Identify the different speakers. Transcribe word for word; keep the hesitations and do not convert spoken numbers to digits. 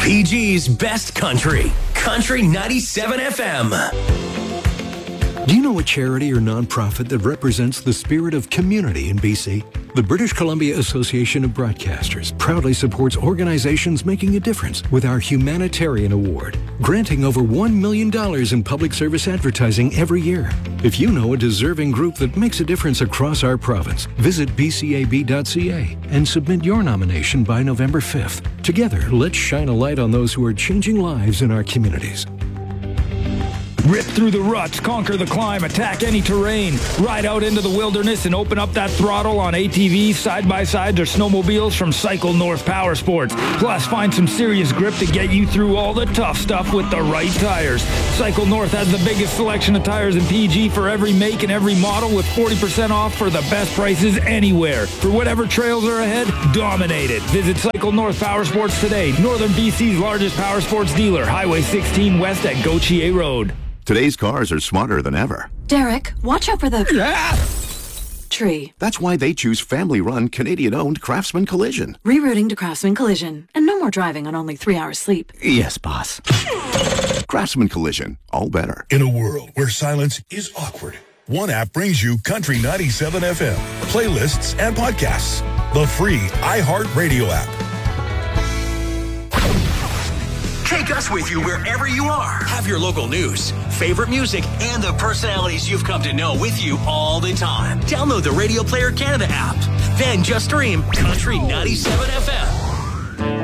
Speaker 1: P G's Best Country, Country ninety-seven F M.
Speaker 2: Do you know a charity or nonprofit that represents the spirit of community in B C? The British Columbia Association of Broadcasters proudly supports organizations making a difference with our Humanitarian Award, granting over one million dollars in public service advertising every year. If you know a deserving group that makes a difference across our province, visit b c a b dot c a and submit your nomination by November fifth. Together, let's shine a light on those who are changing lives in our communities.
Speaker 3: Rip through the ruts, conquer the climb, attack any terrain, ride out into the wilderness and open up that throttle on A T Vs, side-by-sides, or snowmobiles from Cycle North Power Sports. Plus, find some serious grip to get you through all the tough stuff with the right tires. Cycle North has the biggest selection of tires in P G for every make and every model, with forty percent off for the best prices anywhere. For whatever trails are ahead, dominate it. Visit Cycle North Power Sports today, Northern B C's largest power sports dealer, Highway sixteen West at Gautier Road.
Speaker 4: Today's cars are smarter than ever.
Speaker 5: Derek, watch out for the
Speaker 3: Ah!
Speaker 5: tree.
Speaker 4: That's why they choose family-run, Canadian-owned Craftsman Collision.
Speaker 5: Rerouting to Craftsman Collision. And no more driving on only three hours sleep.
Speaker 4: Yes, boss. Craftsman Collision. All better.
Speaker 6: In a world where silence is awkward, one app brings you Country ninety-seven F M, playlists and podcasts. The free iHeartRadio app.
Speaker 1: Take us with you wherever you are. Have your local news, favorite music, and the personalities you've come to know with you all the time. Download the Radio Player Canada app. Then just stream Country ninety-seven F M.